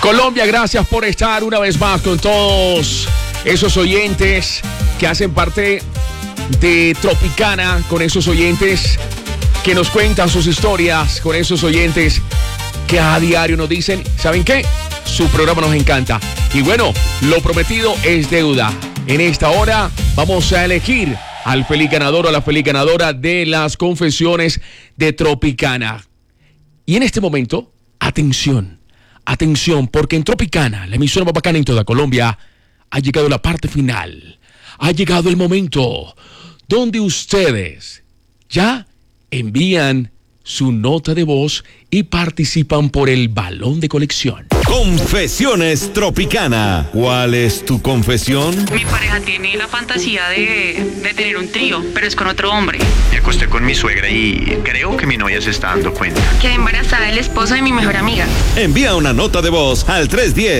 Colombia, gracias por estar una vez más con todos esos oyentes que hacen parte de Tropicana, con esos oyentes que nos cuentan sus historias, con esos oyentes que a diario nos dicen, ¿saben qué? Su programa nos encanta. Y bueno, lo prometido es deuda. En esta hora vamos a elegir al feliz ganador o a la feliz ganadora de las confesiones de Tropicana. Y en este momento, atención, porque en Tropicana, la emisora más bacana en toda Colombia, ha llegado la parte final. Ha llegado el momento donde ustedes ya envían su nota de voz y participan por el balón de colección. Confesiones Tropicana. ¿Cuál es tu confesión? Mi pareja tiene la fantasía de tener un trío, pero es con otro hombre. Me acosté con mi suegra y creo que mi novia se está dando cuenta. Quedé embarazada del esposo de mi mejor amiga. Envía una nota de voz al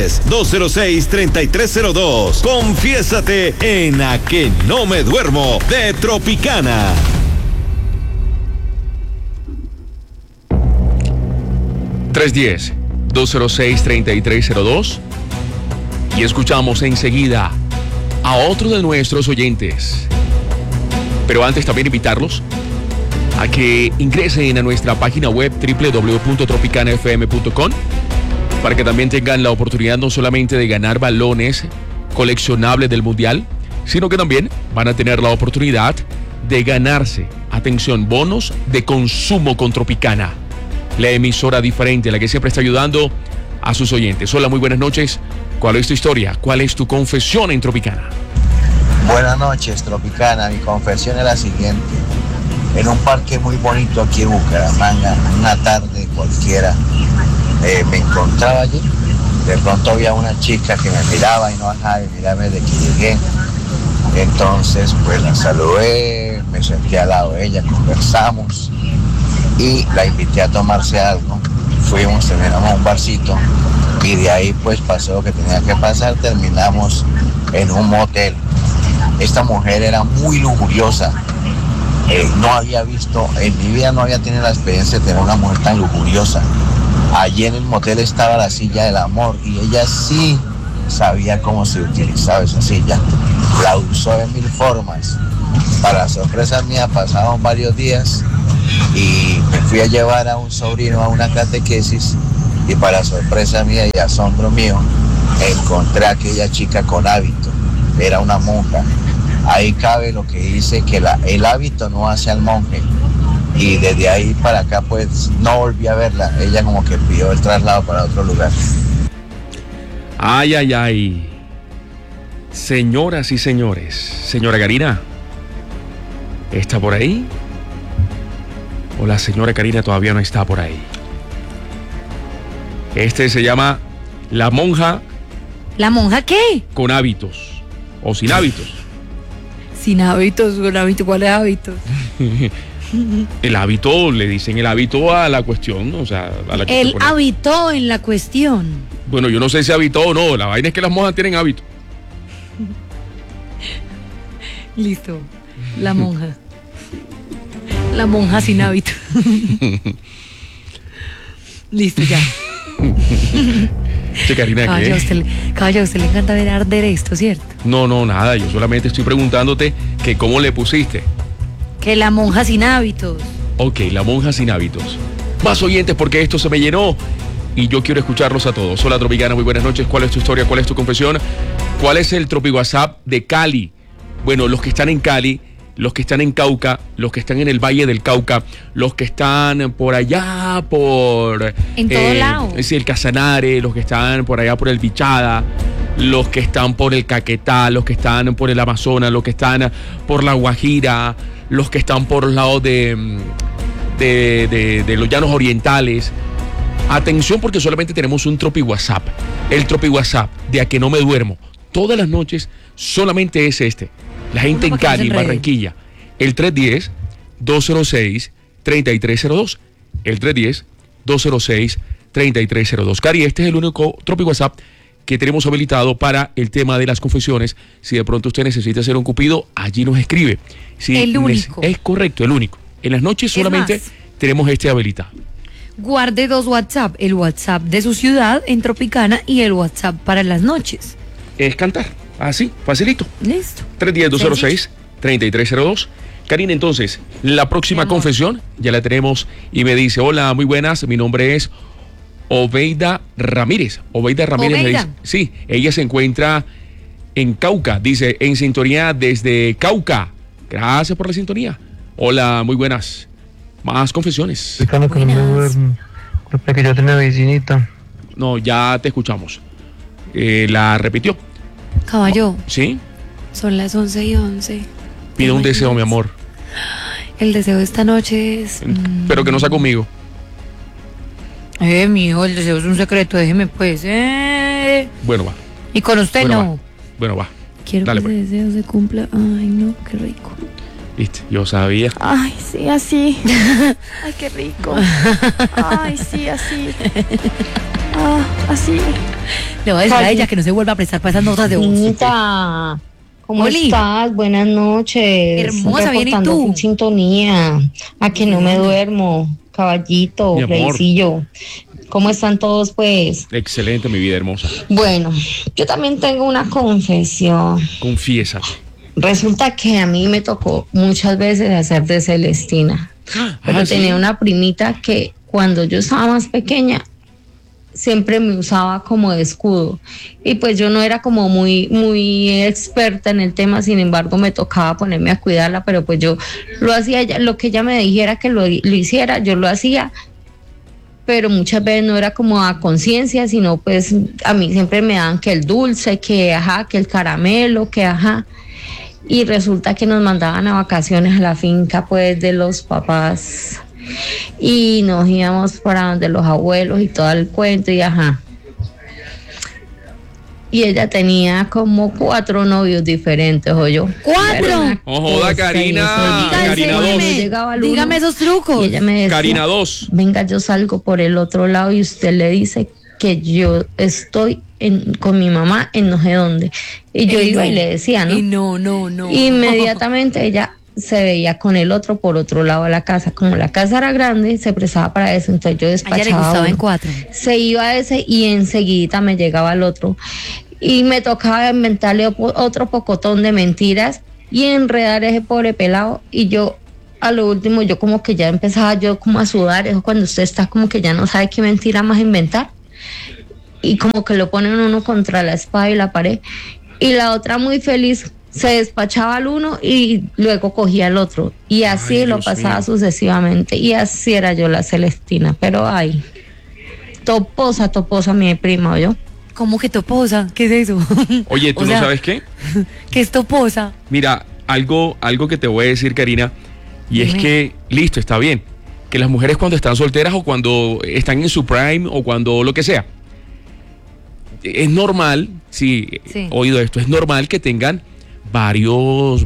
310-206-3302. Confiésate en A Que No Me Duermo de Tropicana. ...310-206-3302... y escuchamos enseguida a otro de nuestros oyentes. Pero antes también invitarlos a que ingresen a nuestra página web www.tropicanafm.com para que también tengan la oportunidad no solamente de ganar balones coleccionables del Mundial, sino que también van a tener la oportunidad de ganarse, atención, bonos de consumo con Tropicana, la emisora diferente, la que siempre está ayudando a sus oyentes. Hola, muy buenas noches. ¿Cuál es tu historia? ¿Cuál es tu confesión en Tropicana? Buenas noches, Tropicana. Mi confesión es la siguiente. En un parque muy bonito aquí en Bucaramanga, una tarde cualquiera, me encontraba allí. De pronto había una chica que me miraba y no dejaba de mirarme desde que llegué. Entonces, pues la saludé, me senté al lado de ella, conversamos y la invité a tomarse algo. Terminamos un barcito y de ahí pues pasó lo que tenía que pasar, terminamos en un motel. Esta mujer era muy lujuriosa, no había visto, en mi vida no había tenido la experiencia de tener una mujer tan lujuriosa. Allí en el motel estaba la silla del amor y ella sí sabía cómo se utilizaba esa silla, la usó de mil formas. Para sorpresa mía pasaron varios días y me fui a llevar a un sobrino a una catequesis y para sorpresa mía y asombro mío encontré a aquella chica con hábito, era una monja. Ahí cabe lo que dice que el hábito no hace al monje, y desde ahí para acá pues no volví a verla, ella como que pidió el traslado para otro lugar. Ay, ay, ay. Señoras y señores, señora Karina, ¿está por ahí? ¿O la señora Karina todavía no está por ahí? Este se llama La Monja. ¿La monja qué? Con hábitos. O sin hábitos. Sin hábitos, con hábitos. ¿Cuáles hábitos? El hábito, le dicen el hábito a la cuestión, o sea, a la que él habitó en la cuestión. Bueno, yo no sé si habitó o no, la vaina es que las monjas tienen hábito. Listo, la monja. La monja sin hábito. Listo, ya. Che, Karina, ¿qué? Caballero, a usted le encanta ver arder esto, ¿cierto? No, nada, yo solamente estoy preguntándote que cómo le pusiste. Que la monja sin hábitos. Ok, la monja sin hábitos. Más oyentes porque esto se me llenó y yo quiero escucharlos a todos. Hola, Tropicana, muy buenas noches. ¿Cuál es tu historia? ¿Cuál es tu confesión? ¿Cuál es el Tropi WhatsApp de Cali? Bueno, los que están en Cali, los que están en Cauca, los que están en el Valle del Cauca, los que están por allá, en todo lado. Es el Casanare, los que están por allá por el Bichada, los que están por el Caquetá, los que están por el Amazonas, los que están por la Guajira, los que están por los lados de los llanos orientales. Atención porque solamente tenemos un Tropi WhatsApp. El Tropi WhatsApp de A Que No Me Duermo. Todas las noches solamente es este. La gente en Cali, Barranquilla, el 310-206-3302. El 310-206-3302. Cari, este es el único Tropi WhatsApp que tenemos habilitado para el tema de las confesiones. Si de pronto usted necesita hacer un cupido, allí nos escribe. Si el único. Es correcto, el único. En las noches solamente tenemos este habilitado. guarde 2 WhatsApp, el WhatsApp de su ciudad en Tropicana y el WhatsApp para las noches. Es cantar, así, facilito. Listo. 310-206-3302. Karina, entonces, la próxima confesión ya la tenemos y me dice, hola, muy buenas, mi nombre es Obeida Ramírez. Obeida Ramírez me dice, sí, ella se encuentra en Cauca, dice, en sintonía desde Cauca. Gracias por la sintonía. Hola, muy buenas. Más confesiones. Que no me duermo, que yo tenía vecinita. No, ya te escuchamos. La repitió. Caballo. ¿Sí? Son las 11:11. Pide un deseo, mi amor. El deseo de esta noche es... Pero que no sea conmigo. Mijo, el deseo es un secreto, déjeme pues. Bueno, va. Y con usted Bueno, no. va. Bueno, va. Quiero Dale, que pues. ese deseo se cumpla. Ay, no, qué rico. Viste, yo sabía. Ay, sí, así. Ay, qué rico. Ay, sí, así. Así. Le voy a decir a ella que no se vuelva a prestar para esas notas de voz. Bonita. ¿Cómo Oli. estás? Buenas noches. Hermosa, bien, ¿y Reportando tú? en sintonía. A que no me duermo. Caballito, Mi amor. Fredicillo. ¿Cómo están todos, pues? Excelente, mi vida hermosa. Bueno, yo también tengo una confesión. Confiesa. Resulta que a mí me tocó muchas veces hacer de Celestina. Pero ¿sí? tenía una primita que cuando yo estaba más pequeña siempre me usaba como de escudo. Y pues yo no era como muy experta en el tema, sin embargo me tocaba ponerme a cuidarla, pero pues yo lo hacía, lo que ella me dijera que lo hiciera, yo lo hacía. Pero muchas veces no era como a conciencia, sino pues a mí siempre me daban que el dulce, que que el caramelo, que Y resulta que nos mandaban a vacaciones a la finca pues de los papás y nos íbamos para donde los abuelos y todo el cuento y Y ella tenía como 4 novios diferentes, o yo. ¡4! ¡Oh, joda, Karina! Karina 2. Dígame esos trucos. Y ella me decía, Karina 2. venga, yo salgo por el otro lado y usted le dice que yo estoy con mi mamá en no sé dónde. Y yo iba y le decía, ¿no? Y no. Inmediatamente ella se veía con el otro por otro lado de la casa. Como la casa era grande, se prestaba para eso, entonces yo A despachaba. ella le gustaba uno. en 4. Se iba a ese y enseguida me llegaba al otro. Y me tocaba inventarle otro pocotón de mentiras y enredar ese pobre pelado. Y yo, a lo último, yo como que ya empezaba yo como a sudar. Eso cuando usted está como que ya no sabe qué mentira más inventar. Y como que lo ponen uno contra la espada y la pared. Y la otra muy feliz se despachaba al uno y luego cogía al otro. Y así lo Dios pasaba mío. sucesivamente. Y así era yo la Celestina. Pero ay, toposa mi prima, yo. ¿Cómo que toposa? ¿Qué es eso? Oye, ¿tú O no sea, sabes qué? ¿Qué es toposa? Mira, algo que te voy a decir, Karina, y es Dime. que, listo, está bien, que las mujeres cuando están solteras o cuando están en su prime o cuando lo que sea, es normal, sí. Oído esto, es normal que tengan varios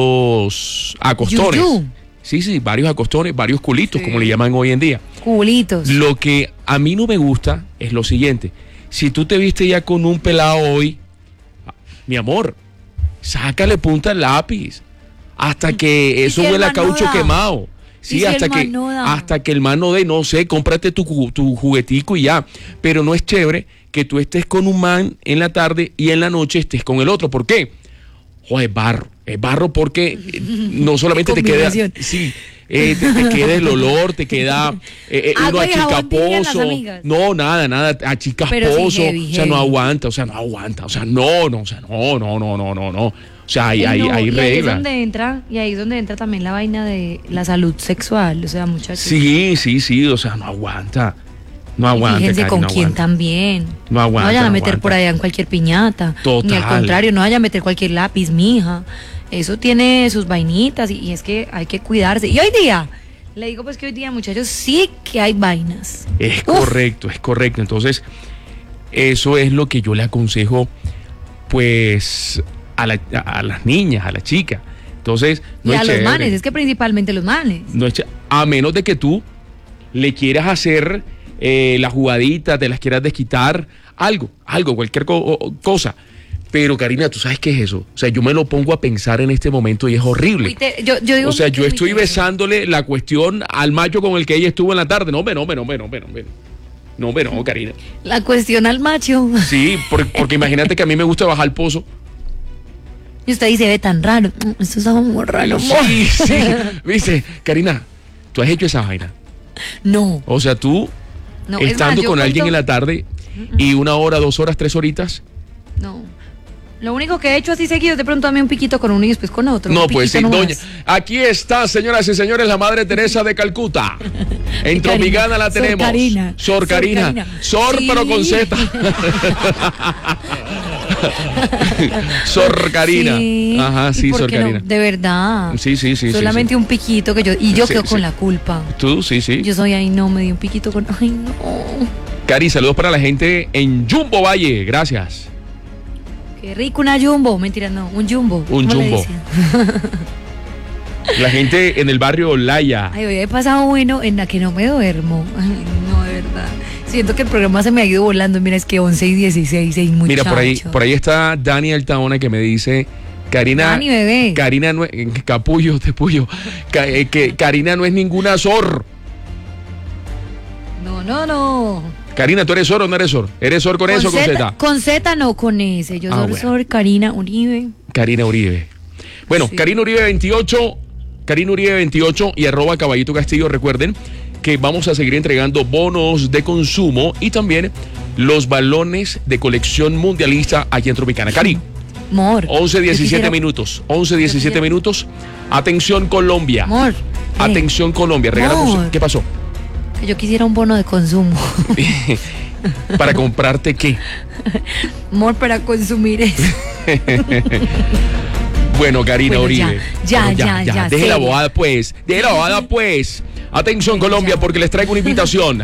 acostones. Yuyú. Sí, varios acostones, varios culitos, como le llaman hoy en día. Culitos. Lo que a mí no me gusta es lo siguiente. Si tú te viste ya con un pelado hoy, mi amor, sácale punta al lápiz hasta que eso si el huele a man no caucho da? quemado. Sí, si hasta el man que no da? hasta que el man no dé, no sé, cómprate tu juguetico y ya. Pero no es chévere que tú estés con un man en la tarde y en la noche estés con el otro. ¿Por qué? Joder, es barro porque no solamente te queda, Combinación. sí, te queda el olor, te queda uno Agua y jabón dirían las achicaposo. amigas. No, nada, Pero achicaposo. sí, heavy, O sea, no heavy. aguanta, o sea, no. O sea, no. O sea, hay Y no, y reglas. y ahí es donde entra también la vaina de la salud sexual, o sea, muchachos. Sí, o sea, no aguanta. No aguanta, Fíjense Cari, con no quién aguanta. también. No aguanta, No vayan a no meter aguanta. por allá en cualquier piñata. Total. Ni al contrario, no vayan a meter cualquier lápiz, mija. Eso tiene sus vainitas y es que hay que cuidarse. Y hoy día, le digo pues que hoy día, muchachos, sí que hay vainas. Es correcto. Entonces, eso es lo que yo le aconsejo, pues, a las niñas, a la chica. Entonces, no y es a los chévere. manes, es que principalmente los manes. No es a menos de que tú le quieras hacer la jugadita, te las quieras desquitar, algo, cualquier cosa. Pero Karina, ¿tú sabes qué es eso? O sea, yo me lo pongo a pensar en este momento y es horrible. Yo digo, o sea, yo estoy teso. besándole la cuestión al macho con el que ella estuvo en la tarde. No, Karina. La cuestión al macho. Sí, porque imagínate que a mí me gusta bajar el pozo. Y usted dice, ve tan raro. Esto está muy raro. Sí. Viste, Karina, ¿tú has hecho esa vaina? No. O sea, tú, No, estando es más, yo con alguien cuento- en la tarde y 1 hora, 2 horas, 3 horitas. No. Lo único que he hecho así seguido es de pronto a mí un piquito con uno y después con otro. No, un pues sí, piquito doña. nomás. Aquí está, señoras y señores, la Madre Teresa de Calcuta. En Karina, Tropicana la Sor tenemos. Karina, Sor Sor Karina. Karina. Sor, Sí. pero con Z. Sor Karina. Sí. Ajá, ¿Y sí, por Sor qué no? Karina. De verdad. Sí. Solamente un piquito que yo. Y yo Sí, quedo con sí. la culpa. Tú, sí. Yo soy ahí, no, me di un piquito con. Ay, no. Cari, saludos para la gente en Jumbo Valle. Gracias. Qué rico una jumbo. Mentira, no, un jumbo. Un ¿Cómo le jumbo. dicen? La gente en el barrio Laya. Ay, hoy he pasado bueno en la que no me duermo. Ay, no, de verdad. Siento que el programa se me ha ido volando. Mira, es que 11 y 16 hay muchachos. Mira, por ahí está Dani Altaona que me dice, Karina, Dani, bebé. Karina no es, capullo, te puyo, que Karina no es ninguna Sor. No. Karina, ¿tú eres Sor o no eres Sor? ¿Eres Sor con eso o con Z? Con Z, no con S. Yo Ah, soy bueno. Sor Karina Uribe. Karina Uribe. Bueno, Sí. Karina Uribe 28 y @Caballito Castillo. Recuerden que vamos a seguir entregando bonos de consumo y también los balones de colección mundialista aquí en Tropicana. Cari, Mor. 11:17 minutos. 11:17 minutos. Atención Colombia. Mor. Atención Colombia. Regalamos. Amor. ¿Qué pasó? Que yo quisiera un bono de consumo. ¿Para comprarte qué? Mor, para consumir eso. Bueno, Karina Bueno, Uribe. ya, Bueno, ya, Deje la serio. bobada, pues. Deje la bobada, pues. Atención, Bueno, Colombia, ya. porque les traigo una invitación.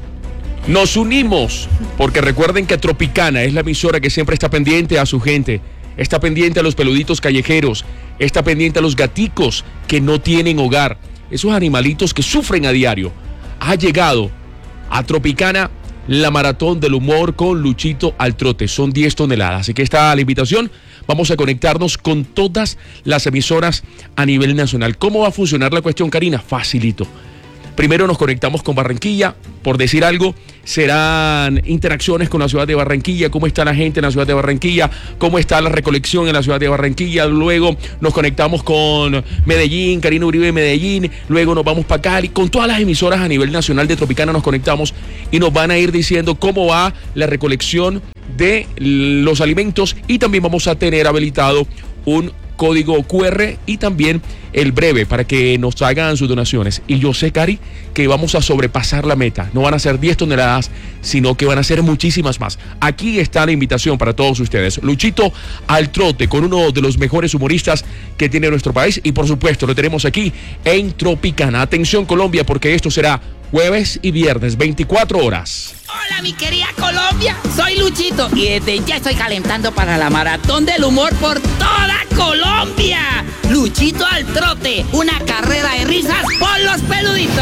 Nos unimos, porque recuerden que Tropicana es la emisora que siempre está pendiente a su gente. Está pendiente a los peluditos callejeros. Está pendiente a los gaticos que no tienen hogar. Esos animalitos que sufren a diario. Ha llegado a Tropicana la maratón del humor con Luchito al trote. Son 10 toneladas. Así que está la invitación. Vamos a conectarnos con todas las emisoras a nivel nacional. ¿Cómo va a funcionar la cuestión, Karina? Facilito. Primero nos conectamos con Barranquilla, por decir algo, serán interacciones con la ciudad de Barranquilla, cómo está la gente en la ciudad de Barranquilla, cómo está la recolección en la ciudad de Barranquilla, luego nos conectamos con Medellín, Karina Uribe Medellín, luego nos vamos para Cali, con todas las emisoras a nivel nacional de Tropicana nos conectamos y nos van a ir diciendo cómo va la recolección de los alimentos y también vamos a tener habilitado un código QR y también el breve para que nos hagan sus donaciones. Y yo sé, Cari, que vamos a sobrepasar la meta. No van a ser 10 toneladas, sino que van a ser muchísimas más. Aquí está la invitación para todos ustedes. Luchito al trote con uno de los mejores humoristas que tiene nuestro país y por supuesto lo tenemos aquí en Tropicana. Atención Colombia, porque esto será jueves y viernes, 24 horas. Hola mi querida Colombia, soy Luchito y desde ya estoy calentando para la maratón del humor por toda Colombia. Luchito al trote, una carrera de risas por los peluditos.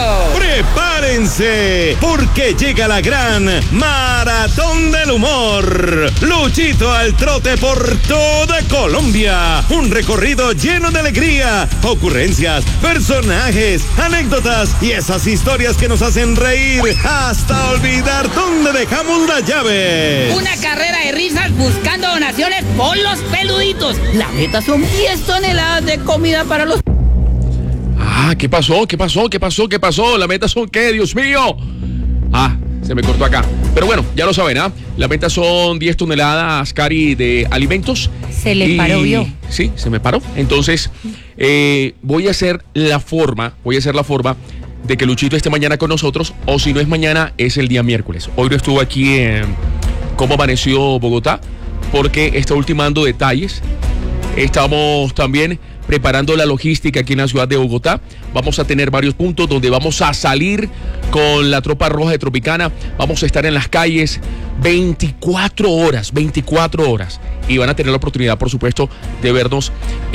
¡Prepárense! Porque llega la gran Maratón del Humor. Luchito al trote por toda Colombia. Un recorrido lleno de alegría, ocurrencias, personajes, anécdotas y esas historias que nos hacen reír hasta olvidar dónde dejamos la llave. Una carrera de risas buscando donaciones por los peluditos. La meta son 10 toneladas de comida para los... Ah, ¿qué pasó? ¿Qué pasó? ¿Qué pasó? ¿Qué pasó? ¿La meta son qué? ¡Dios mío! Ah, se me cortó acá. Pero bueno, ya lo saben, ¿ah? La meta son 10 toneladas, Cari, de alimentos. Se le paró, ¿vio? Sí, se me paró. Entonces, voy a hacer la forma de que Luchito esté mañana con nosotros, o si no es mañana, es el día miércoles. Hoy no estuvo aquí en Cómo Amaneció Bogotá, porque está ultimando detalles. Estamos también preparando la logística aquí en la ciudad de Bogotá. Vamos a tener varios puntos donde vamos a salir con la Tropa Roja de Tropicana. Vamos a estar en las calles 24 horas. Y van a tener la oportunidad, por supuesto, de vernos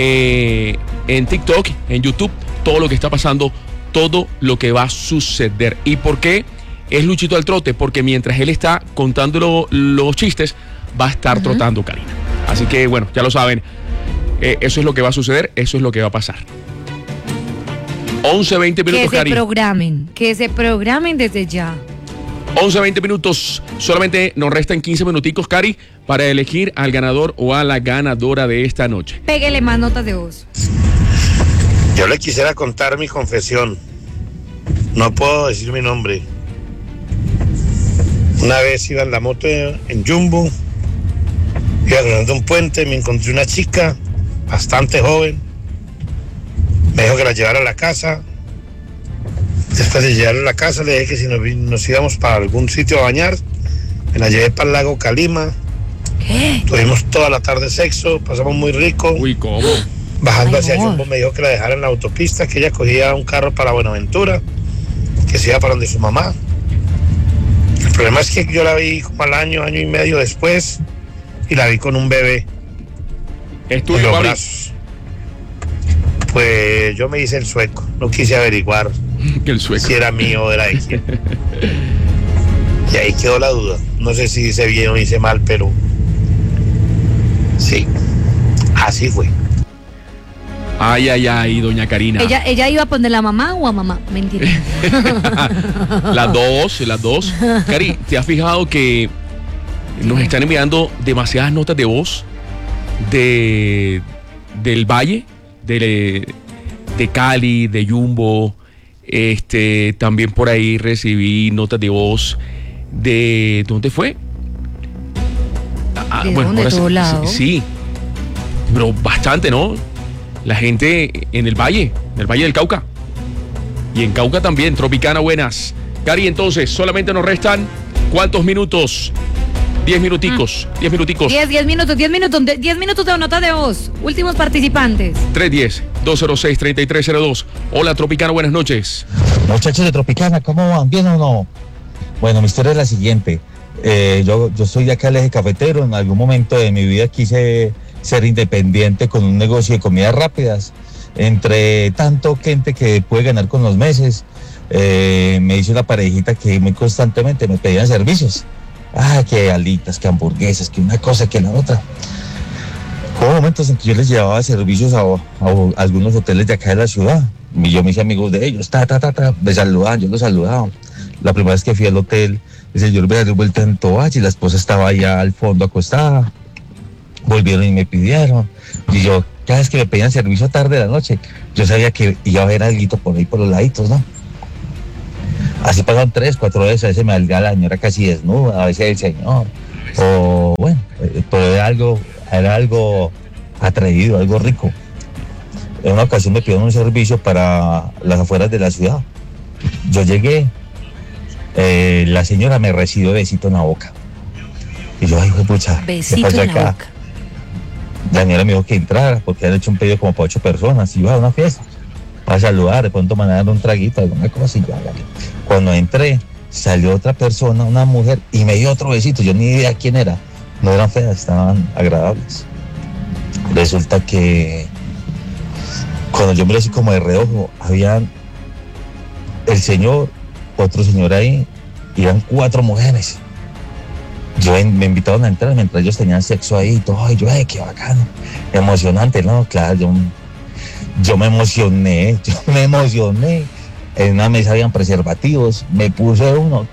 en TikTok, en YouTube, todo lo que está pasando, todo lo que va a suceder. ¿Y por qué es Luchito al trote? Porque mientras él está contando los chistes, va a estar trotando, Karina. Así que bueno, ya lo saben. Eso es lo que va a suceder, eso es lo que va a pasar. 11:20 minutos, Cari. Que se programen desde ya. 11:20 minutos. Solamente nos restan 15 minuticos, Cari, para elegir al ganador o a la ganadora de esta noche. Pégale más notas de voz. Yo le quisiera contar mi confesión. No puedo decir mi nombre. Una vez iba en la moto en Jumbo, iba cruzando un puente, me encontré una chica bastante joven. Me dijo que la llevara a la casa. Después de llegar a la casa le dije que si nos íbamos para algún sitio a bañar. Me la llevé para el lago Calima. ¿Qué? Tuvimos toda la tarde sexo, pasamos muy rico. Uy, ¿cómo? Bajando Ay, hacia amor. Jumbo me dijo que la dejara en la autopista, que ella cogía un carro para Buenaventura, que se iba para donde su mamá. El problema es que yo la vi como al año y medio después, y la vi con un bebé Es en tuyo, los papi. brazos. Pues yo me hice el sueco, no quise averiguar Que el sueco. si era mío o era de quién. Y ahí quedó la duda. No sé si hice bien o hice mal, pero sí, así fue. Ay, doña Karina. ¿Ella iba a poner a mamá o a mamá? Mentira. Las dos. Cari, ¿te has fijado que nos están enviando demasiadas notas de voz del Valle, de Cali, de Jumbo? También por ahí recibí notas de voz de... ¿Dónde fue? ¿De dónde? ¿De todo lado? Sí, pero bastante, ¿no? La gente en el Valle del Cauca. Y en Cauca también, Tropicana, buenas. Cari, entonces, solamente nos restan ¿cuántos minutos? 10 minuticos. 10 minuticos. 10 minutos de nota de voz. Últimos participantes. 310-206-3302. Hola, Tropicana, buenas noches. Muchachos de Tropicana, ¿cómo van? ¿Bien o no? Bueno, mi historia es la siguiente. Yo soy de acá del eje cafetero. En algún momento de mi vida quise ser independiente con un negocio de comidas rápidas. Entre tanto gente que puede ganar con los meses, me hizo una parejita que muy constantemente me pedían servicios. Que alitas, que hamburguesas, que una cosa, que la otra. Hubo momentos en que yo les llevaba servicios a algunos hoteles de acá de la ciudad. Y yo me hice amigos de ellos, me saludaban, yo los saludaba. La primera vez que fui al hotel, el señor me dio vuelta en toalla y la esposa estaba allá al fondo acostada. Volvieron y me pidieron. Y yo, cada vez que me pedían servicio tarde de la noche, yo sabía que iba a haber algo por ahí por los laditos, ¿no? Así pasaron 3, 4 veces, a veces me valga la señora casi desnuda, a veces el señor. O bueno, pero era algo atrevido, algo rico. En una ocasión me pidieron un servicio para las afueras de la ciudad. Yo llegué, la señora me recibió besito en la boca. Y yo, ay, pucha, Besito en la boca. La señora me dijo que entrara porque habían hecho un pedido como para 8 personas. Y iba a una fiesta para saludar, de pronto me dar un traguito, alguna cosa. Y yo, cuando entré, salió otra persona, una mujer, y me dio otro besito. Yo ni idea quién era. No eran feas, estaban agradables. Resulta que cuando yo miré así como de reojo, habían el señor, otro señor ahí, y eran 4 mujeres. Me invitaron a entrar mientras ellos tenían sexo ahí y todo. Y yo, qué bacano, emocionante, ¿no? Claro, yo me emocioné. En una mesa habían preservativos, me puse uno,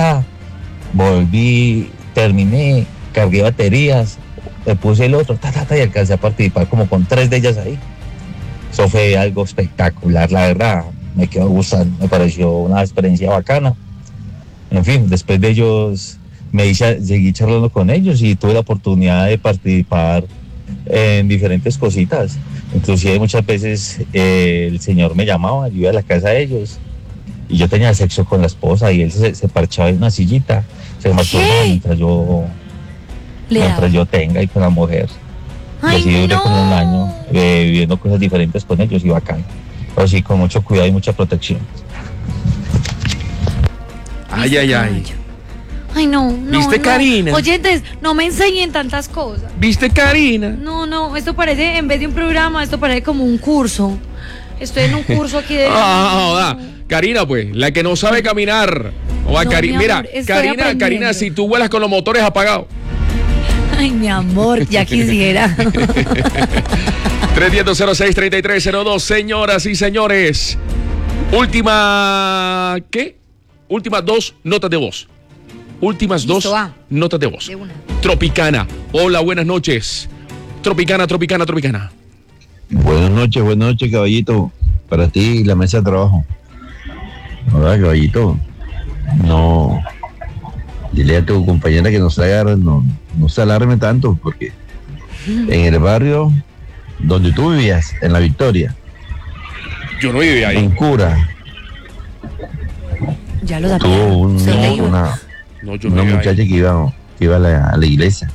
volví, terminé, cargué baterías, me puse el otro, y alcancé a participar como con 3 de ellas ahí. Eso fue algo espectacular, la verdad, me quedó gustando, me pareció una experiencia bacana. En fin, después de ellos seguí charlando con ellos y tuve la oportunidad de participar en diferentes cositas. Inclusive muchas veces el señor me llamaba, yo iba a la casa de ellos y yo tenía sexo con la esposa y él se parchaba en una sillita, se masturbaba mientras yo tenga y con la mujer. Y así duré como un año viviendo cosas diferentes con ellos y bacán. Pero sí, con mucho cuidado y mucha protección. Ay. Ay, no. ¿Viste, Karina? Oyentes, no me enseñen tantas cosas. ¿Viste, Karina? No, esto parece, en vez de un programa, esto parece como un curso. Estoy en un curso aquí de... Karina, pues, la que no sabe caminar. No, Mira, estoy aprendiendo. Karina, si tú vuelas con los motores apagados. Ay, mi amor, ya quisiera. 310-206-3302, señoras y señores. Últimas 2 notas de voz. Últimas Listo, 2 va. notas de voz. De una. Tropicana. Hola, buenas noches. Tropicana. Buenas noches, caballito. Para ti y la mesa de trabajo. ¿Verdad, caballito? No. Dile a tu compañera que no se alarme tanto, porque en el barrio donde tú vivías, en La Victoria, Yo no vivía ahí. un cura Ya lo tuvo sabía. una No, yo no una vivía muchacha ahí. que iba a la iglesia.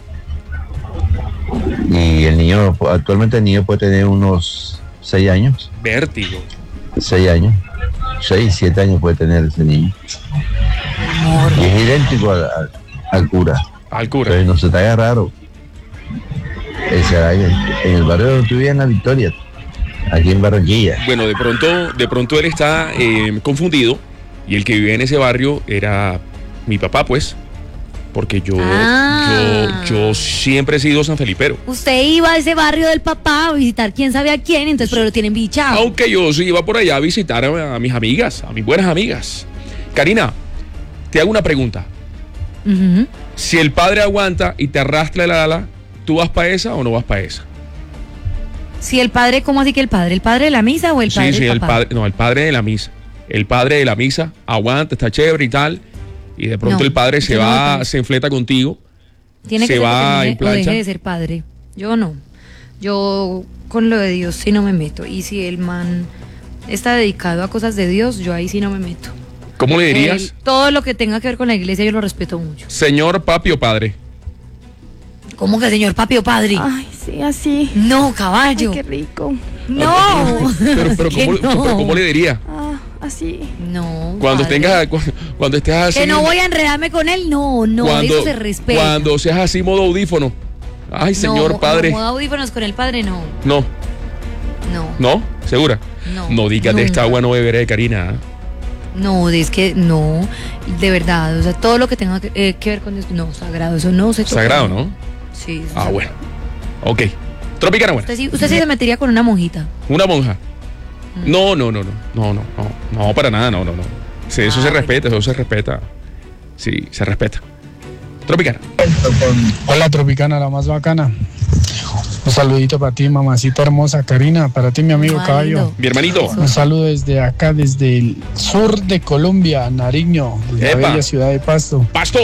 Y el niño, actualmente el niño puede tener unos 6 años. Vértigo. 6 años. 6, 7 años puede tener ese niño. Y es idéntico al cura. Al cura. Entonces no se te haga raro. En el barrio donde tú vivías, en La Victoria, aquí en Barranquilla. Bueno, de pronto él está confundido, y el que vivía en ese barrio era mi papá, pues, porque yo siempre he sido sanfelipero. Usted iba a ese barrio del papá a visitar quién sabe a quién, entonces pero lo tienen bichado. Aunque yo sí iba por allá a visitar a mis amigas, a mis buenas amigas. Karina, te hago una pregunta. Ujú. Si el padre aguanta y te arrastra el ala, ¿tú vas para esa o no vas para esa? Si el padre, ¿cómo así que el padre? ¿El padre de la misa o el padre Sí, del el papá? padre, no, el padre de la misa. El padre de la misa aguanta, está chévere y tal, y de pronto No, el padre yo no voy para eso. se enfleta contigo. Tiene se que va ser en que termine o plancha. deje de ser padre. Yo no. Yo con lo de Dios sí no me meto. Y si el man está dedicado a cosas de Dios, yo ahí sí no me meto. ¿Cómo le dirías? Él, todo lo que tenga que ver con la iglesia yo lo respeto mucho. Señor papi o padre. ¿Cómo que señor papi o padre? Ay, sí, así. No, caballo. Ay, qué rico. No. Pero Que ¿cómo, no. pero ¿cómo le diría? Ah, así. No. Cuando padre. cuando estés así. Que no voy a enredarme con él, no, eso se respeta. Cuando seas así modo audífono. Ay, señor no, padre. No, audífonos con el padre, no. No, No, ¿segura? No, digas de esta nunca. agua no beberé, Karina. no, es que no, de verdad, o sea, todo lo que tenga que ver con Dios, no, sagrado, eso no se toca. Sagrado, ¿no? Sí. Ah, bueno. Ok. Tropicana, bueno. Usted sí se metería con una monjita. Una monja. No, para nada, no. Sí, eso se respeta. Sí, se respeta. Tropicana. Hola, Tropicana, la más bacana. Un saludito para ti, mamacita hermosa, Karina. Para ti, mi amigo Caballo. Mi hermanito. Un saludo desde acá, desde el sur de Colombia, Nariño, desde la bella ciudad de Pasto. ¡Pasto!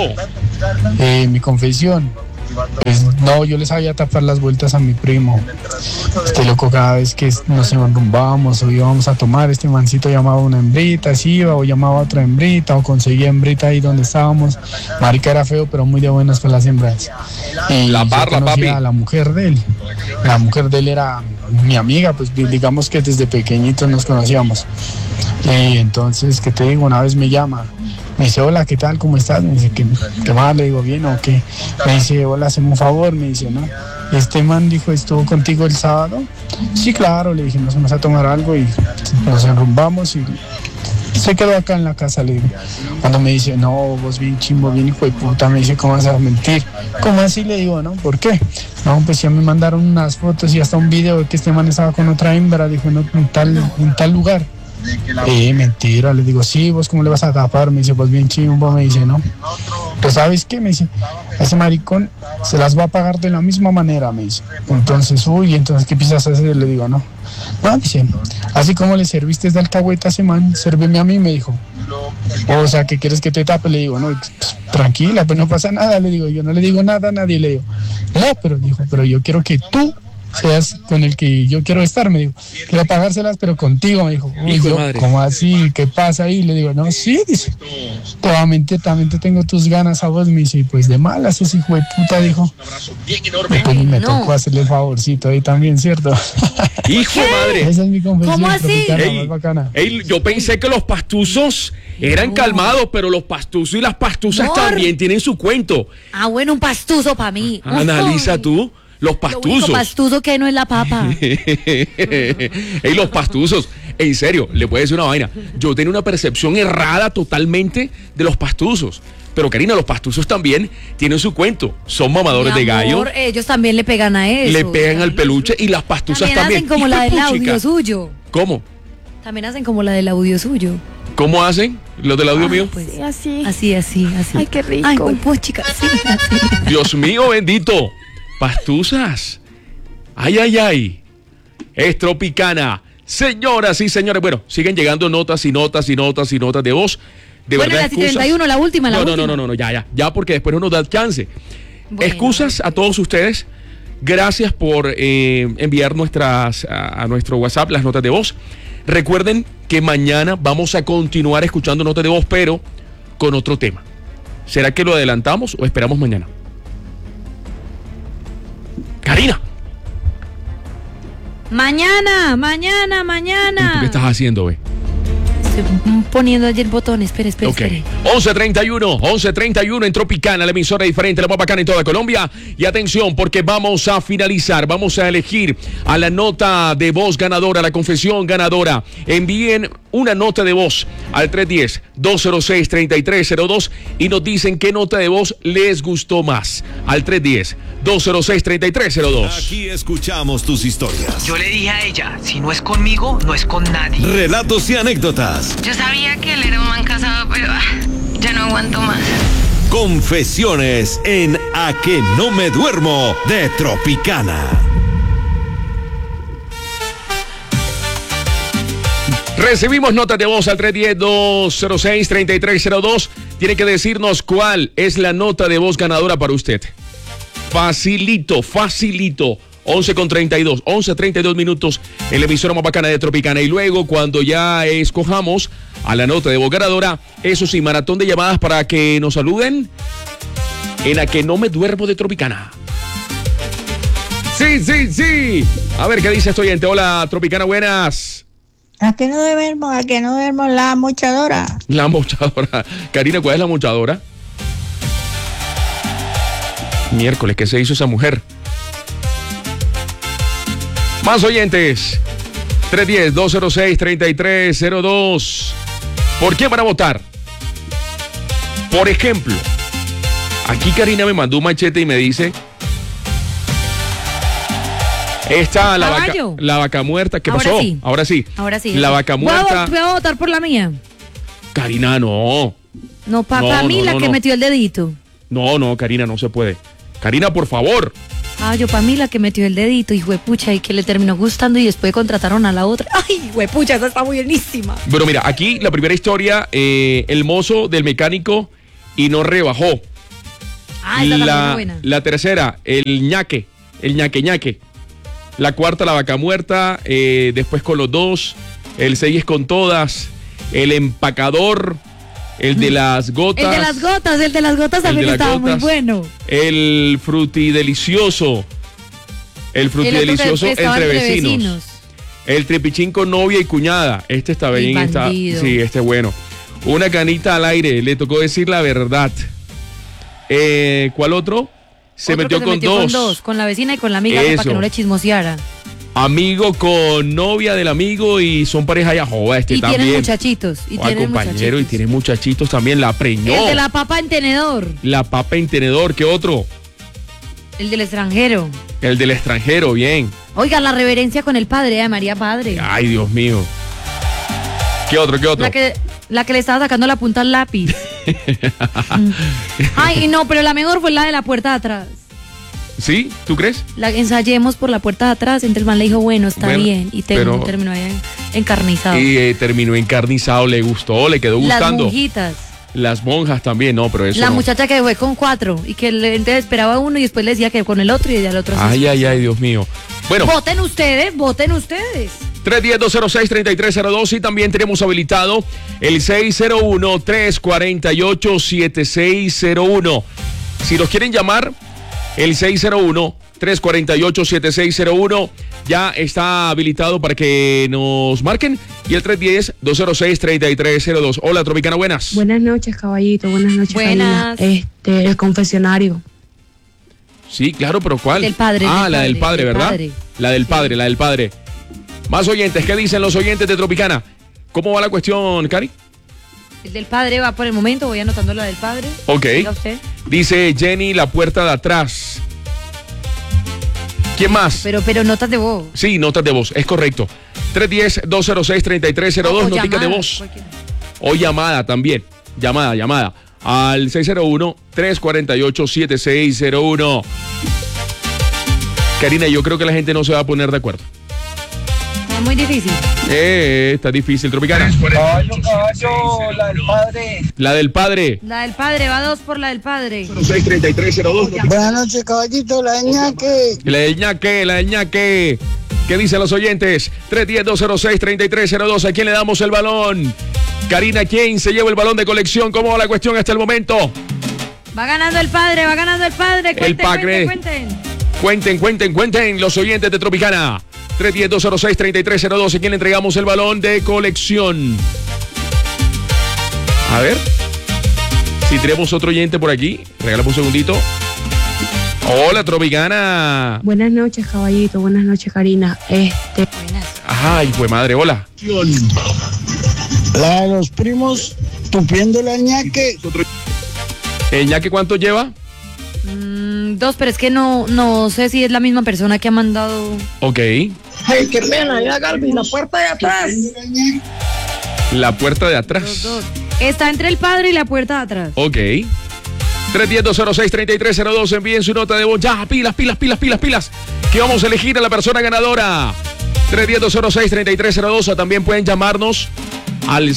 Mi confesión. Pues no, yo les sabía tapar las vueltas a mi primo. Este loco, cada vez que nos enrumbábamos o íbamos a tomar, este mancito llamaba a una hembrita, así iba, o llamaba a otra hembrita, o conseguía hembrita ahí donde estábamos. Marica era feo, pero muy de buenas con las hembras. Y La yo parla, conocía papi. a la mujer de él. La mujer de él era mi amiga, pues digamos que desde pequeñitos nos conocíamos. Y entonces, ¿qué te digo? Una vez me llama. Me dice, hola, ¿qué tal? ¿Cómo estás? Me dice, ¿qué más? Le digo, ¿bien o qué? Me dice, hola, hazme un favor. Me dice, ¿no? Este man dijo, ¿estuvo contigo el sábado? Sí, claro. Le dije, nos vamos a tomar algo y nos enrumbamos y se quedó acá en la casa. Le digo, cuando me dice, no, vos bien chimbo, bien hijo de puta, me dice, ¿cómo vas a mentir? ¿Cómo así? Le digo, ¿no? ¿Por qué? No, pues ya me mandaron unas fotos y hasta un video de que este man estaba con otra hembra, dijo, no, en tal lugar. Mentira, le digo, sí, vos cómo le vas a tapar, me dice, pues bien chimbo, me dice, no, pues ¿sabes qué? Me dice, ese maricón se las va a pagar de la misma manera, me dice, entonces, entonces, ¿qué piensas hacer? Le digo, no, dice, así como le serviste de alcahueta a ese man, sérveme a mí, me dijo, o sea, ¿qué quieres que te tape? Le digo, no, pues, tranquila, pues no pasa nada, le digo, yo no le digo nada a nadie, le digo, no, pero yo quiero que tú seas con el que yo quiero estar, me dijo, quiero pagárselas pero contigo, me dijo. Hijo de madre. ¿Cómo así? ¿Qué pasa ahí? Le digo, no, sí, dice, también te tengo tus ganas a vos, me dice, y pues de malas ese hijo de puta, dijo. Y me tocó hacerle el favorcito ahí también, ¿cierto? Hijo de madre. Esa es mi confesión. ¿Cómo así? Tropicana, más bacana. Yo pensé que los pastuzos eran calmados, pero los pastuzos y las pastuzas Amor. también tienen su cuento. Ah, bueno, un pastuso para mí. Analiza tú. Los Lo único pastuzos. pastuso que no es la papa. Ey, los pastuzos. En serio, le puedo decir una vaina. Yo tenía una percepción errada totalmente de los pastuzos. Pero Karina, los pastuzos también tienen su cuento. Son mamadores de gallo. Ellos también le pegan a eso. Le pegan al peluche y las pastuzas también. Hacen como la del audio suyo. ¿Cómo? También hacen como la del audio suyo. ¿Cómo hacen los del audio mío? Pues, sí, así. Ay, qué rico. Ay, pues chicas, sí, así. Dios mío, bendito. Pastuzas. Ay. Es Tropicana. Señoras y señores, bueno, siguen llegando notas y notas de voz. De bueno, verdad, la 31, la última. No, ya, porque después no nos da chance. Bueno, excusas a todos ustedes. Gracias por enviar a nuestro WhatsApp las notas de voz. Recuerden que mañana vamos a continuar escuchando notas de voz, pero con otro tema. ¿Será que lo adelantamos o esperamos mañana? Karina. Mañana. ¿Y tú qué estás haciendo, ve? Estoy poniendo allí el botón, espere. Okay. 11:31 en Tropicana, la emisora diferente, la más bacana en toda Colombia. Y atención, porque vamos a finalizar, vamos a elegir a la nota de voz ganadora, la confesión ganadora. Envíen una nota de voz al 310-206-3302 y nos dicen qué nota de voz les gustó más. Al 310-206-3302. Aquí escuchamos tus historias. Yo le dije a ella, si no es conmigo, no es con nadie. Relatos y anécdotas. Yo sabía que él era un man casado, pero ya no aguanto más. Confesiones en A que no me duermo de Tropicana. Recibimos notas de voz al 310-206-3302. Tiene que decirnos cuál es la nota de voz ganadora para usted. Facilito. 11:32 minutos en la emisora más bacana de Tropicana. Y luego, cuando ya escojamos a la nota de voz ganadora, eso sí, maratón de llamadas para que nos saluden en A que no me duermo de Tropicana. Sí. A ver, ¿qué dice este oyente? Hola, Tropicana, buenas. A que no duermo, la mochadora. La mochadora. Karina, ¿cuál es la mochadora? Miércoles, ¿qué se hizo esa mujer? Más oyentes. 310-206-3302. ¿Por qué van a votar? Por ejemplo, aquí Karina me mandó un machete y me dice... Está la vaca muerta. ¿Qué pasó? Ahora sí. La vaca muerta. Voy a votar por la mía. Karina, no. No, para mí la que metió el dedito. No, Karina, no se puede. Karina, por favor. Yo para mí la que metió el dedito, y huepucha, y que le terminó gustando y después contrataron a la otra. Ay, huepucha, esa está buenísima. Pero mira, aquí la primera historia, el mozo del mecánico y no rebajó. Esa está buena. La tercera, el ñaque. La cuarta, la vaca muerta, después con los dos, el 6 es con todas, el empacador, el de las gotas. El de las gotas también estaba muy bueno. El frutidelicioso. Entre vecinos. El tripichín con novia y cuñada. Este está bien. Sí, este es bueno. Una canita al aire, le tocó decir la verdad. ¿Cuál otro? Se metió con dos. Con la vecina y con la amiga, para que no le chismoseara. Amigo con novia del amigo y son pareja ya joven. Y también. Tienen muchachitos. Compañero, y tiene muchachitos también. La preñó. El de la papa en tenedor. ¿Qué otro? El del extranjero. Bien. Oiga, la reverencia con el padre, María Padre. Ay, Dios mío. ¿Qué otro? La que le estaba sacando la punta al lápiz. Ay, no, pero la mejor fue la de la puerta de atrás. ¿Sí? ¿Tú crees? La ensayemos por la puerta de atrás. Entonces el man le dijo, bueno, está bien. Y terminó ahí encarnizado. Y terminó encarnizado, le gustó, le quedó gustando. Las monjitas. Las monjas también, no, pero eso La no. muchacha que fue con 4 y que entonces esperaba uno y después le decía que con el otro y al otro. Ay, Dios mío. Bueno. Voten ustedes. 310-206-3302 y también tenemos habilitado el 601-348-7601. Si nos quieren llamar, el 601-348-7601 ya está habilitado para que nos marquen. Y el 310-206-3302. Hola, Tropicana, buenas. Buenas noches, caballito. Buenas noches, buenas. Karina. El confesionario. Sí, claro, pero ¿cuál? Del padre. La del padre, ¿verdad? Padre. La del padre. Más oyentes, ¿qué dicen los oyentes de Tropicana? ¿Cómo va la cuestión, Cari? El del padre va por el momento, voy anotando la del padre. Ok. Diga usted. Dice Jenny, la puerta de atrás. ¿Quién más? Pero notas de voz. Sí, notas de voz, es correcto. 310-206-3302, noticas de voz. O llamada también. Llamada. Al 601-348-7601. Karina, yo creo que la gente no se va a poner de acuerdo. Es muy difícil. Está difícil, Tropicana. Caballo, la del padre. La del padre. La del padre, va 2 por la del padre. 63302. Buenas noches, caballito, la ñaque. La del ñaque. ¿Qué dicen los oyentes? 310-206-3302. ¿A quién le damos el balón? Karina, ¿quién se lleva el balón de colección? ¿Cómo va la cuestión hasta el momento? Va ganando el padre. Cuenten los oyentes de Tropicana. 310-206-3302. ¿A quién le entregamos el balón de colección? A ver. Si tenemos otro oyente por aquí, regálame un segundito. Hola, Tropicana. Buenas noches, caballito. Buenas noches, Karina. Ay, pues madre, hola. La de los primos tupiendo la ñaque. ¿El ñaque cuánto lleva? 2, pero es que no sé si es la misma persona que ha mandado. Ok. Ay, qué pena, ya Galvin, la puerta de atrás. La puerta de atrás. 2. Está entre el padre y la puerta de atrás. Ok. 310-206-3302. Envíen su nota de voz. Ya, pilas. Que vamos a elegir a la persona ganadora. 310-206-3302. También pueden llamarnos al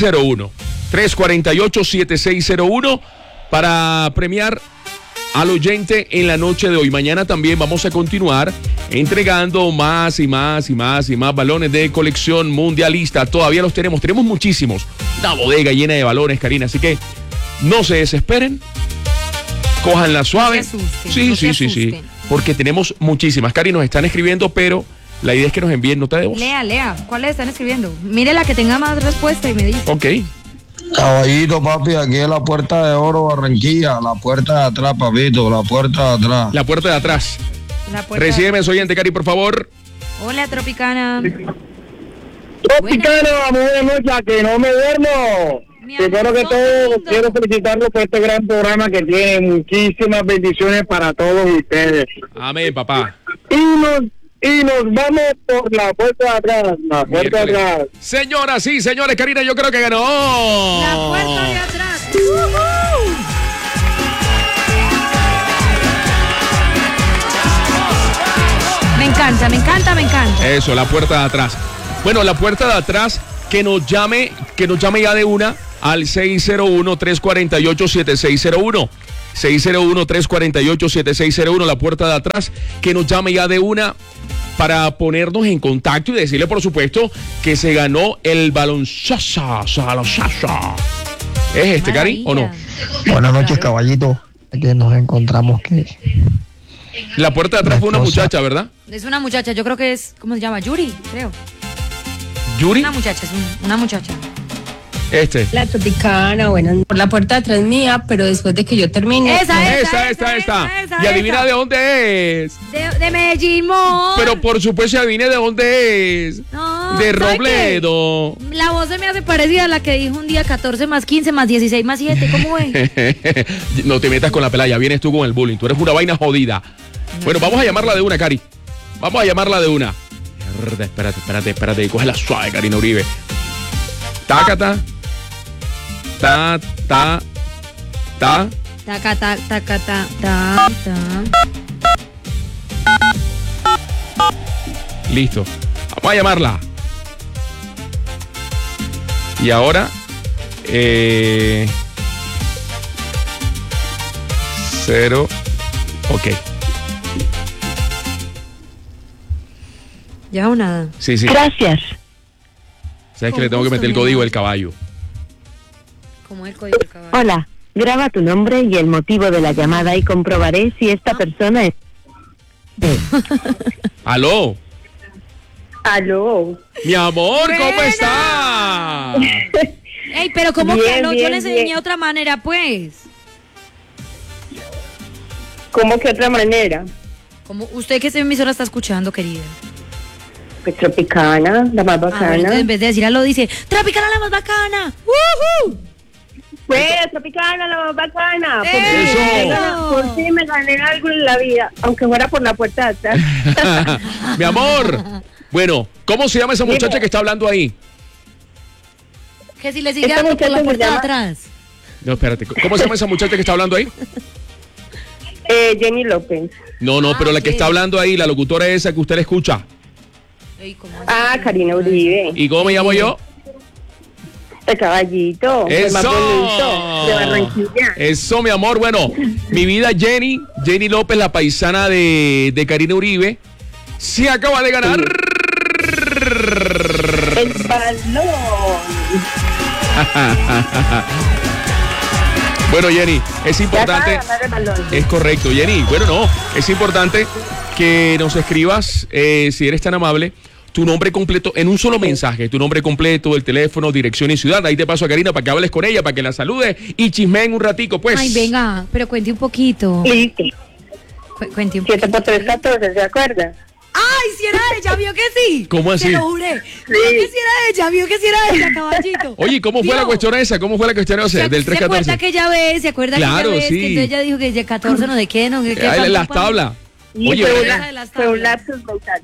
601-348-7601 para premiar al oyente en la noche de hoy. Mañana también vamos a continuar entregando más y más balones de colección mundialista. Todavía los tenemos muchísimos. Una bodega llena de balones, Karina. Así que no se desesperen. Cójanla suave. Sí. Porque tenemos muchísimas. Cari, nos están escribiendo, pero la idea es que nos envíen nota de voz. Lea. ¿Cuáles están escribiendo? Mire la que tenga más respuesta y me dice. Ok. Caballito, papi, aquí es la Puerta de Oro, Barranquilla. La puerta de atrás, papito, la puerta de atrás. La puerta de atrás. Recíbeme, soy oyente, Cari, por favor. Hola, Tropicana. Tropicana, buenas noches, que no me duermo. Primero que todo, quiero felicitarlos por este gran programa que tiene. Muchísimas bendiciones para todos ustedes. Amén, papá. Y nos vamos por la puerta de atrás. La puerta de atrás. Señoras y señores, Karina, yo creo que ganó. La puerta de atrás. Me encanta. Eso, la puerta de atrás. Bueno, la puerta de atrás, que nos llame ya de una al 601-348-7601. 601-348-7601, la puerta de atrás, que nos llame ya de una para ponernos en contacto y decirle, por supuesto, que se ganó el balón Sasa. ¿Es Cari, o no? Buenas noches, caballito. Aquí nos encontramos que... La puerta de atrás fue una muchacha, ¿verdad? Es una muchacha, yo creo que es, ¿cómo se llama? Yuri, creo. ¿Yuri? Una muchacha, una muchacha. La Tropicana, bueno, por la puerta de atrás mía, pero después de que yo termine. Esa. Y adivina de dónde es. De Medellín, Mon. Pero por supuesto, adivine de dónde es. No, de Robledo. La voz se me hace parecida a la que dijo un día 14 más 15 más 16 más 7. ¿Cómo es? No te metas con la pelaya, vienes tú con el bullying. Tú eres una vaina jodida. Bueno, vamos a llamarla de una, Cari. Vamos a llamarla de una. Espérate. Cógela suave, Karina Uribe. Tácata. Ta. Listo. Vamos a llamarla. Y ahora 0. Ok. ¿Ya o nada? Sí. Gracias. ¿Sabes que le tengo que meter el código del caballo? ¿Cómo es el código del caballo? Hola, graba tu nombre y el motivo de la llamada y comprobaré si esta persona es... ¿Aló? Aló. Mi amor, ¿cómo está? Ey, pero ¿cómo Bien, que aló? Yo bien, le enseñé bien. otra manera, pues. ¿Cómo que otra manera? Como usted, ¿qué emisora está escuchando, querida? Pues Tropicana, la más bacana. Entonces, en vez de decir algo, dice, Tropicana la más bacana. ¡Woohoo! Pues Tropicana, la más bacana. ¡Eso! Por fin me gané algo en la vida, aunque fuera por la puerta de atrás. Mi amor. Bueno, ¿cómo se llama esa muchacha que está hablando ahí? Que si le sigue dando por la puerta de atrás. No, espérate. ¿Cómo se llama esa muchacha que está hablando ahí? Jenny López. No, pero la que está hablando ahí, la locutora esa que usted le escucha. Karina Uribe. ¿Y cómo me llamo yo? El Caballito. El más bonito de Barranquilla. Eso, mi amor. Bueno, mi vida Jenny López, la paisana de Karina Uribe, se acaba de ganar el balón. Bueno, Jenny, es importante. Es correcto, Jenny. Bueno, no, es importante que nos escribas, si eres tan amable, tu nombre completo en un solo mensaje. Tu nombre completo, el teléfono, dirección y ciudad. Ahí te paso a Karina para que hables con ella, para que la salude y chismeen un ratico, pues. Ay, venga, pero cuente un poquito. Listo. Cuente un poquito. 7 por 3, 14, ¿se acuerda? ¡Ay, si era ella! ¿Vio que sí? ¿Cómo así? Te lo juré. ¿Vio que si era ella? ¿Vio que si era ella, Caballito? Oye, ¿cómo fue la cuestión esa? ¿Cómo fue la cuestión esa del 3-14? ¿Se acuerda que ella ve? ¿Se acuerda claro, que ella ve? Sí. Que entonces ella dijo que de 14 no de qué, no. En las tablas. Oye, fue un lapsus mental.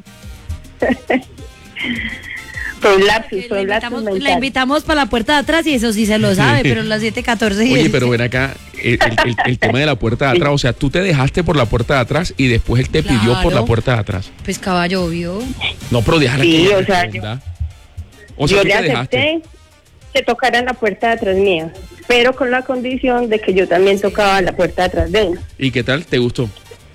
Fue un lapsus mental. La invitamos para la puerta de atrás y eso sí se lo sabe, pero las 7:14. Oye, pero ven acá, el tema de la puerta de atrás, o sea, tú te dejaste por la puerta de atrás y después él te pidió por la puerta de atrás. Pues caballo, obvio. No, pero déjala sí, que o sea, yo le acepté que tocara en la puerta de atrás mía, pero con la condición de que yo también tocaba la puerta de atrás de él. ¿Y qué tal? ¿Te gustó?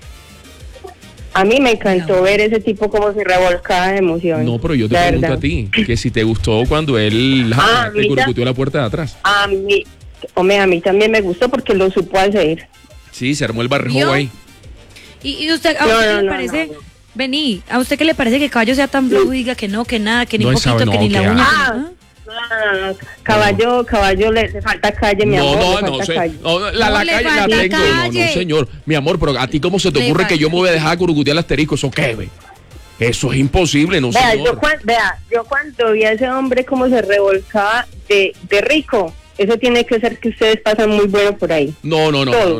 A mí me encantó ver ese tipo como se revolcaba de emoción. No, pero yo te pregunto a ti, que si te gustó cuando él te curcutió la puerta de atrás. A mí también me gustó porque lo supo hacer. Sí, se armó el barrejo ahí. ¿Y usted, a usted qué le parece? Vení, ¿a usted qué le parece que Caballo sea tan flojo y diga que no, que nada, que ni poquito, que ni la uña? No, Caballo le falta calle, mi amor. La calle la tengo. No, señor. Mi amor, pero a ti cómo se te ocurre que yo me voy a dejar curucutear el asterisco, ¿eso qué, ve? Eso es imposible, no, vea, señor. Yo cuando vi a ese hombre cómo se revolcaba de rico, eso tiene que ser que ustedes pasan muy bueno por ahí. No.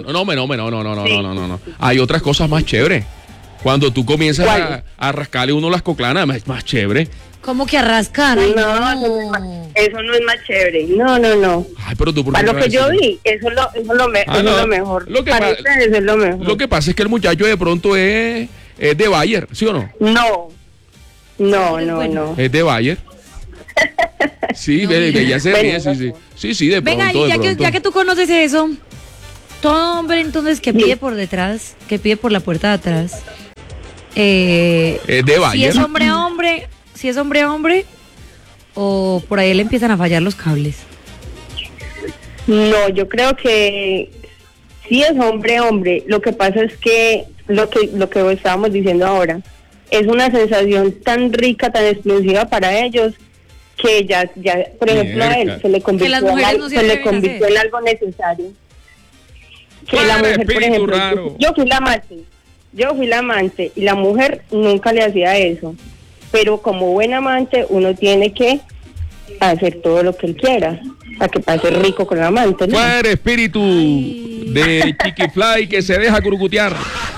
Hay otras cosas más chéveres. Cuando tú comienzas a rascarle uno las coclanas, es más chévere. ¿Cómo que a rascar? Ay, no, eso no es más chévere. No. Ay, pero tú, para lo que yo vi, eso es lo mejor. Para ustedes es lo mejor. Lo que pasa es que el muchacho de pronto es de Bayer, ¿sí o no? No. Es de Bayer. Sí, ya se ríe, sí, de venga, pronto. Venga, ya que tú conoces eso, todo hombre entonces que pide por detrás, que pide por la puerta de atrás, de Bayer. Si es hombre, o por ahí le empiezan a fallar los cables. No, yo creo que si es hombre. Lo que pasa es que lo que estábamos diciendo ahora es una sensación tan rica, tan explosiva para ellos que ya por ejemplo a él se le convirtió en algo necesario. Que la mujer, por ejemplo, yo fui la amante y la mujer nunca le hacía eso. Pero como buen amante uno tiene que hacer todo lo que él quiera para que pase rico con el amante, ¿no? Fuera espíritu de Chiquifly que se deja curucutear.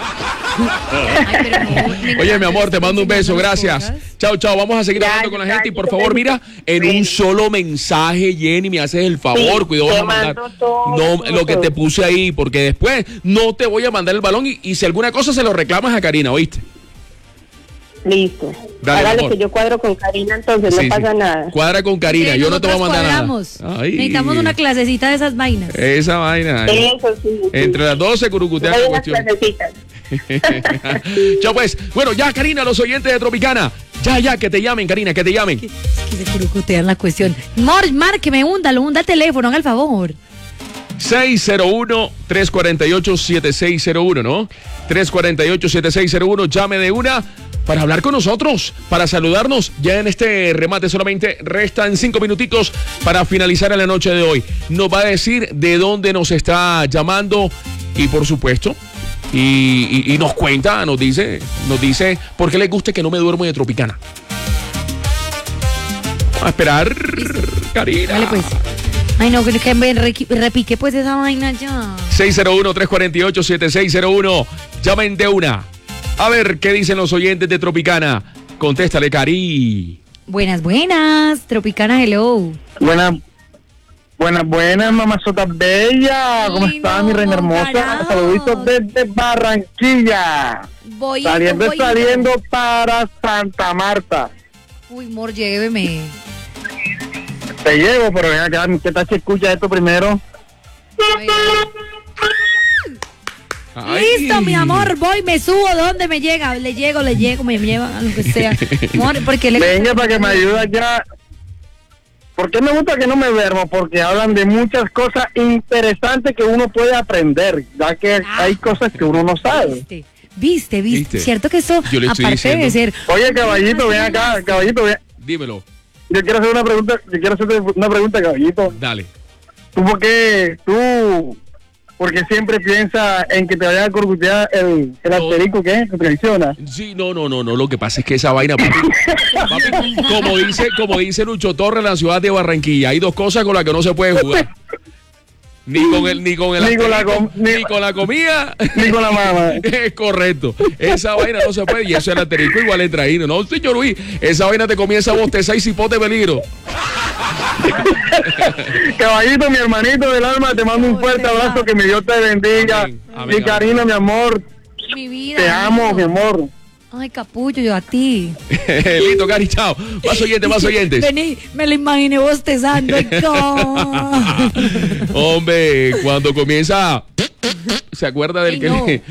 Oye, mi amor, te mando un beso, gracias. Chao. Vamos a seguir hablando con la gente y por favor, mira, en un solo mensaje, Jenny, me haces el favor, cuidado, vas a mandar lo que te puse ahí, porque después no te voy a mandar el balón y si alguna cosa se lo reclamas a Karina, ¿oíste? Listo. Dale, hágale que yo cuadro con Karina, entonces no pasa nada. Cuadra con Karina, yo no te voy a mandar nada. Necesitamos una clasecita de esas vainas. Esa vaina. Eso sí. Entre las 12 curucutean la cuestión. Chao pues. Bueno, ya Karina, los oyentes de Tropicana. Ya, que te llamen, Karina, que te llamen. Que se curucutean la cuestión. Márqueme, hunda el teléfono, haga el favor. 601-348-7601, ¿no? 348-7601, llame de una para hablar con nosotros, para saludarnos. Ya en este remate solamente restan 5 minutitos para finalizar en la noche de hoy. Nos va a decir de dónde nos está llamando y por supuesto, y nos cuenta, nos dice por qué le gusta que no me duermo de Tropicana. a esperar, Karina. Dale pues. Ay, no, que me repique pues esa vaina ya. 601-348-7601. Llamen de una. A ver, ¿qué dicen los oyentes de Tropicana? Contéstale, Cari. Buenas, Tropicana, hello. Buenas, mamazota bella. ¿Cómo está, mi reina hermosa? carajo. Saluditos desde Barranquilla. Saliendo para Santa Marta. Uy, amor, lléveme. Te llevo, pero ven acá, ¿qué tal si escucha esto primero? Ay. Listo, mi amor, voy, me subo, ¿dónde me llega? Le llego, me lleva a lo que sea. Amor, porque venga, para que me ayude allá. ¿Por qué me gusta que no me duermo? Porque hablan de muchas cosas interesantes que uno puede aprender, ya que hay cosas que uno no sabe. Viste. Cierto que eso, aparte de ser... Oye, caballito, ven acá, caballito, ven. Dímelo. Yo quiero hacer una pregunta, caballito. Dale. Porque siempre piensa en que te vaya a corgutear el asterisco que te traiciona. Sí, no. Lo que pasa es que esa vaina, papi, como dice Lucho Torres en la ciudad de Barranquilla, hay dos cosas con las que no se puede jugar. Ni con la comida, ni con la mamá. Es correcto. Esa vaina no se puede. Y eso es el asterisco igual entra ahí. No, señor Luis, esa vaina te comienza a bostezar y cipote peligro. Caballito, mi hermanito del alma, te mando un fuerte abrazo, que mi Dios te bendiga. Amén, mi Karina, mi amor, mi vida, te amo, mi amor. Ay, capullo, yo a ti. Listo, Cari, chao. Más oyentes. Vení, me lo imaginé bostezando. Hombre, cuando comienza... ¿Se acuerda del que?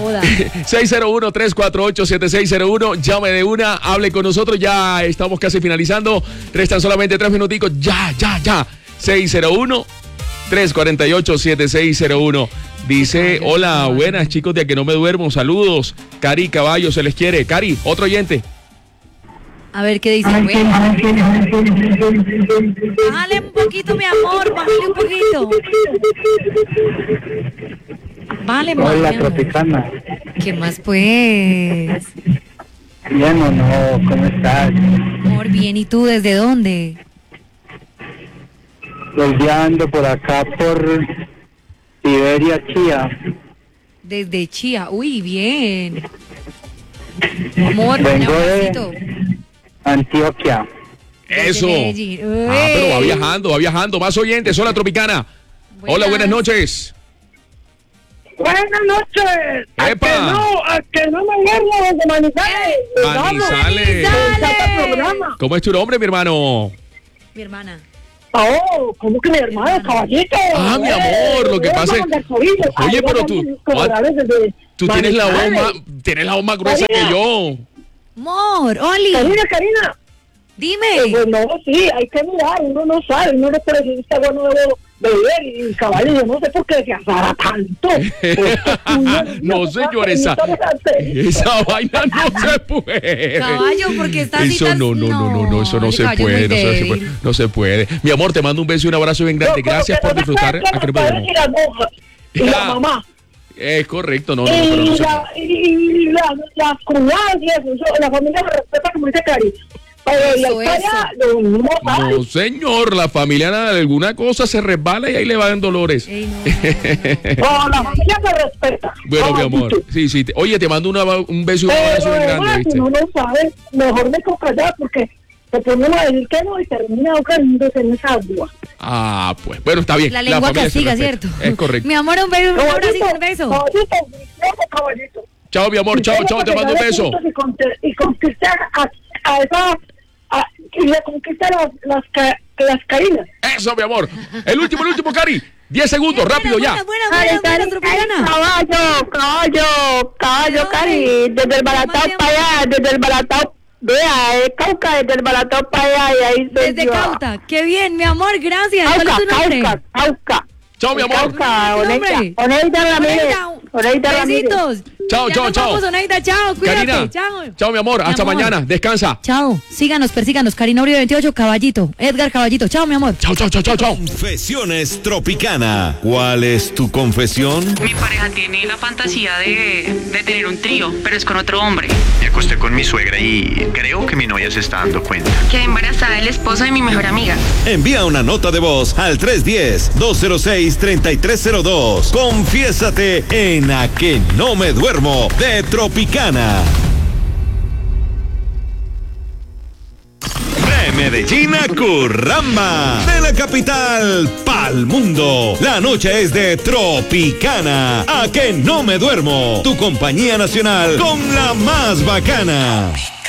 601-348-7601. Llame de una, hable con nosotros. Ya estamos casi finalizando. Restan solamente 3 minuticos. Ya. 601-348-7601. Dice, hola, buenas chicos de A Que No Me Duermo. Saludos. Cari Caballo, se les quiere. Cari, otro oyente. A ver qué dice. Bájale un poquito, mi amor. Bájale un poquito. Vale, hola, Tropicana. ¿Qué más, pues? Bien o no, ¿cómo estás? Amor, bien. ¿Y tú desde dónde? Volviendo por acá, por Siberia, Chía. Desde Chía. Uy, bien. Amor, vengo de Antioquia. Eso. Pero va viajando. Más oyentes. Hola, Tropicana. Hola, buenas noches. Buenas noches. ¡Epa! A que no me duermo desde Manizales. Manizales. ¿Cómo es tu nombre, mi hermano? Mi hermana. Oh, ¿cómo que mi hermana, caballito? Ah, mi amor, lo que pasa es... Oye, pero tú tienes la voz más gruesa que yo. Amor, Oli. Karina. Dime. Pues no, sí, hay que mirar, uno no sabe, uno no puede decir, este bueno debo beber y caballo, no sé por qué se azara tanto. No, señor, esa vaina no se puede. Caballo, porque está así eso tan... no, eso no se puede, no se puede. Mi amor, te mando un beso y un abrazo bien grande. Gracias por disfrutar. A Que No Me Duermo. Y la mamá. Es correcto, no. Y las comunidades y eso, la familia me respeta, como dice Cari. Pero la historia, no, señor, la familia de alguna cosa se resbala y ahí le van dolores. No, la familia se respeta. Bueno, mi amor, sí. Oye, te mando un beso y un abrazo bien grande, ¿viste? No lo sabes, mejor me toca allá porque te ponemos a decir que no y termina ahogándose en esa agua. Ah, pues, bueno, está bien. La lengua castiga, ¿cierto? Es correcto. Mi amor, un beso, un beso. Caballito. Chao, mi amor, chao, te mando un beso. Y conquistar a esa... y le conquista las caídas. Eso, mi amor. El último, Cari. 10 segundos, rápido ya. Buena, Caballo, Cari. Desde el Balatao para allá, vea, Cauca, desde el Balatao para allá, y ahí soy desde yo. Cauca. Qué bien, mi amor, gracias. ¿Cuál es tu nombre? Cauca. Chao, mi amor. Oneida Ramírez. Besitos. Chao, Ya chao, nos chao. vamos, Oneida, chao, cuídate. Karina, Chao. chao, mi amor. Hasta amor. mañana. Descansa. Chao. Síganos, persíganos. Karina Uribe 28, Caballito. Edgar Caballito. Chao, mi amor. Chao, chao, chao, chao, chao. Confesiones Tropicana. ¿Cuál es tu confesión? Mi pareja tiene la fantasía de tener un trío, pero es con otro hombre. Me acosté con mi suegra y creo que mi novia se está dando cuenta. Quedé embarazada del esposo de mi mejor amiga. Envía una nota de voz al 310-206-3302. Confiésate en A que no me duermo de Tropicana. De Medellín a Curramba, de la capital pa'l mundo. La noche es de Tropicana. A que no me duermo. Tu compañía nacional con la más bacana.